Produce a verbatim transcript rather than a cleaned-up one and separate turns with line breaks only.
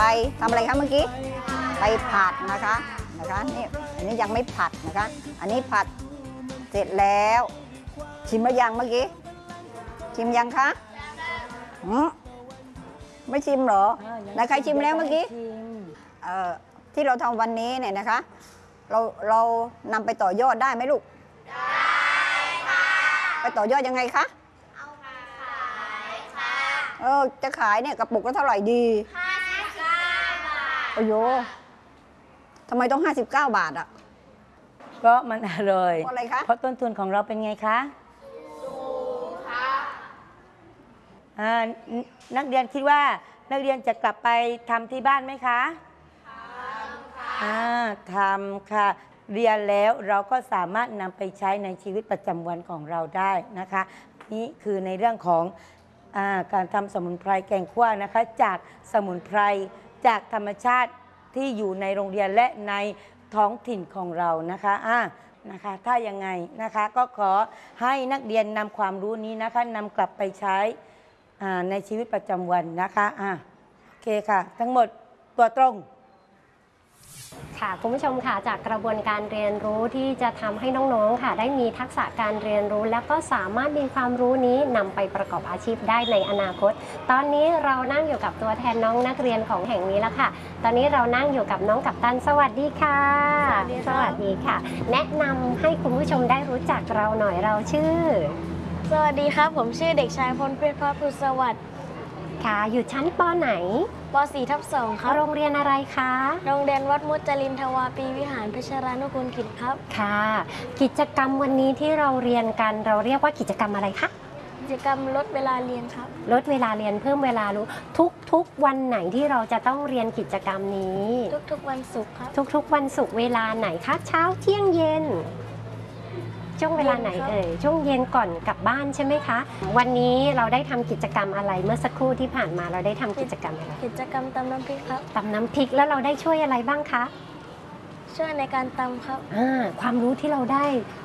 ไปทำอะไรคะเมื่อกี้ไปผัดนะคะนะคะนี่อันนี้ยังไม่ผัดนะคะอันนี้ผัดเสร็จแล้วชิมหรือยังเมื่อกี้ชิมยังคะอืมไม่ชิมเหรอไหนใครชิมแล้วเมื่อกี้เอ่อที่เราทำวันนี้เนี่ยนะคะเราเรานำไปต่อยอดได้ไหมลูกได้ค่ะไปต่อยอดยังไงคะเอาขายค่ะเออจะขายเนี่ยกระปุกละเท่าไหร่ดีห้าสิบเก้าบาทโอ้โหทำไมต้องห้าสิบเก้าบาทอ่ะ
เพราะมันอร่อย
เพราะอะไรคะ
เพราะต้นทุนของเราเป็นไงคะสูงค่ะอ่านักเรียนคิดว่านักเรียนจะกลับไปทำที่บ้านไหมคะทำค่ะทำค่ะเรียนแล้วเราก็สามารถนำไปใช้ในชีวิตประจำวันของเราได้นะคะนี่คือในเรื่องของอาการทำสมุนไพรแกงคั่วนะคะจากสมุนไพรจากธรรมชาติที่อยู่ในโรงเรียนและในท้องถิ่นของเรานะคะอ่านะคะถ้ายังไงนะคะก็ขอให้นักเรียนนำความรู้นี้นะคะนำกลับไปใช้ในชีวิตประจำวันนะคะอ่าโอเคค่ะทั้งหมดตัวตรง
ค่ะคุณผู้ชมค่ะจากกระบวนการเรียนรู้ที่จะทำให้น้องๆค่ะได้มีทักษะการเรียนรู้แล้วก็สามารถมีความรู้นี้นำไปประกอบอาชีพได้ในอนาคตตอนนี้เรานั่งอยู่กับตัวแทนน้องนักเรียนของแห่งนี้แล้วค่ะตอนนี้เรานั่งอยู่กับน้องกัปตันสวัสดีค่ะสวัสดีสวัสดีค่ะแนะนำให้คุณผู้ชมได้รู้จักเราหน่อยเราชื่อ
สวัสดีครับผมชื่อเด็กชายพลเพชรพระพุทธสวัสดิ์
ค่ะอยู่ชั้นป.ไหน
ป สี่ ทับ สองครับ
โรงเรียนอะไรคะ
โรงเรียนวัดมุจลินทวาปีวิหารเพชรรานุกูลกิจครับ
ค่ะกิจกรรมวันนี้ที่เราเรียนกันเราเรียกว่ากิจกรรมอะไรคะ
กิจกรรมลดเวลาเรียนครับ
ลดเวลาเรียนเพิ่มเวลารู้ทุกทุกวันไหนที่เราจะต้องเรียนกิจกรรมนี้
ทุกๆวันศุกร์ครับ
ทุกๆวันศุกร์เวลาไหนคะเช้าเที่ยงเย็นช่วงเวลาไหนเอ่ยช่วงเย็นก่อนกลับบ้านใช่ไหมคะวันนี้เราได้ทำกิจกรรมอะไรเมื่อสักครู่ที่ผ่านมาเราได้ทำกิจกรรมอะไร
กิจกรรมตำน้ำพริกครับ
ตำน้ำพริกแล้วเราได้ช่วยอะไรบ้างคะ
ช่วยในการตำครับ
ความรู้ที่เราได้